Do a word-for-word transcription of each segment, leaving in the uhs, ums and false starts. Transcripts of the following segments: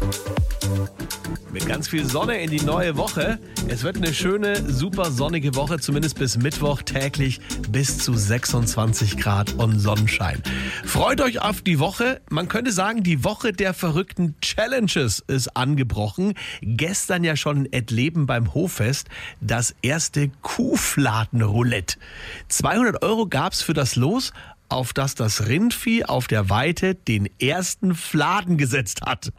Mit ganz viel Sonne in die neue Woche. Es wird eine schöne, super sonnige Woche, zumindest bis Mittwoch täglich bis zu sechsundzwanzig Grad und Sonnenschein. Freut euch auf die Woche. Man könnte sagen, die Woche der verrückten Challenges ist angebrochen. Gestern ja schon in Ettleben beim Hoffest das erste Kuhfladenroulette. zweihundert Euro gab's für das Los, auf das das Rindvieh auf der Weide den ersten Fladen gesetzt hat.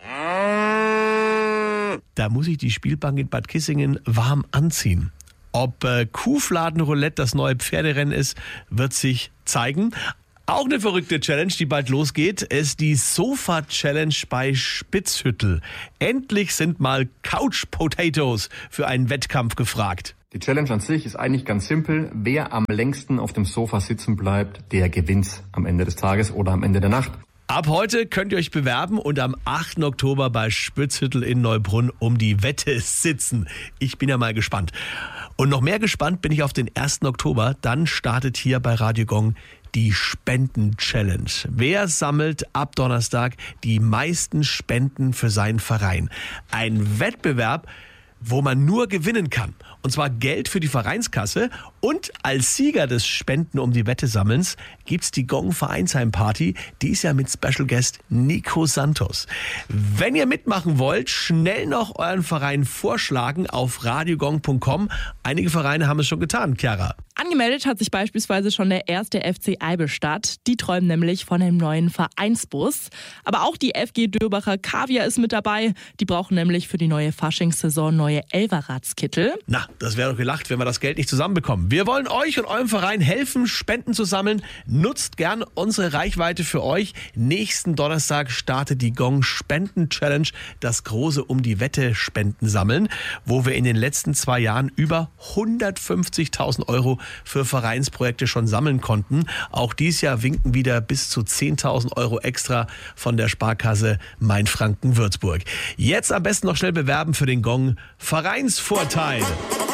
Da muss ich die Spielbank in Bad Kissingen warm anziehen. Ob äh, Kuhfladenroulette das neue Pferderennen ist, wird sich zeigen. Auch eine verrückte Challenge, die bald losgeht, ist die Sofa-Challenge bei Spitzhüttel. Endlich sind mal Couch-Potatoes für einen Wettkampf gefragt. Die Challenge an sich ist eigentlich ganz simpel. Wer am längsten auf dem Sofa sitzen bleibt, der gewinnt am Ende des Tages oder am Ende der Nacht. Ab heute könnt ihr euch bewerben und am achten Oktober bei Spitzhüttel in Neubrunn um die Wette sitzen. Ich bin ja mal gespannt. Und noch mehr gespannt bin ich auf den ersten Oktober. Dann startet hier bei Radio Gong die Spenden-Challenge. Wer sammelt ab Donnerstag die meisten Spenden für seinen Verein? Ein Wettbewerb, wo man nur gewinnen kann. Und zwar Geld für die Vereinskasse. Und als Sieger des Spenden um die Wette sammelns gibt's die Gong Vereinsheim-Party. Die ist ja mit Special Guest Nico Santos. Wenn ihr mitmachen wollt, schnell noch euren Verein vorschlagen auf radiogong punkt com. Einige Vereine haben es schon getan, Chiara. Angemeldet hat sich beispielsweise schon der erste F C Eibenstadt. Die träumen nämlich von einem neuen Vereinsbus. Aber auch die F G Dürbacher Kaviar ist mit dabei. Die brauchen nämlich für die neue Faschingssaison neue Elferradskittel. Na, das wäre doch gelacht, wenn wir das Geld nicht zusammenbekommen. Wir wollen euch und eurem Verein helfen, Spenden zu sammeln. Nutzt gern unsere Reichweite für euch. Nächsten Donnerstag startet die Gong Spenden Challenge, das große um die Wette Spenden sammeln, wo wir in den letzten zwei Jahren über hundertfünfzigtausend Euro für Vereinsprojekte schon sammeln konnten. Auch dieses Jahr winken wieder bis zu zehntausend Euro extra von der Sparkasse Mainfranken-Würzburg. Jetzt am besten noch schnell bewerben für den Gong Vereinsvorteil.